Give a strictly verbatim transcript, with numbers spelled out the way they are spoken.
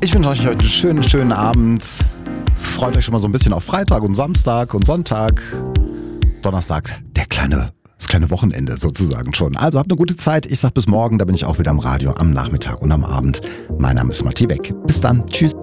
Ich wünsche euch heute einen schönen, schönen Abend. Freut euch schon mal so ein bisschen auf Freitag und Samstag und Sonntag. Donnerstag, der kleine, das kleine Wochenende sozusagen schon. Also habt eine gute Zeit. Ich sag bis morgen, da bin ich auch wieder am Radio am Nachmittag und am Abend. Mein Name ist Matti Beck. Bis dann. Tschüss.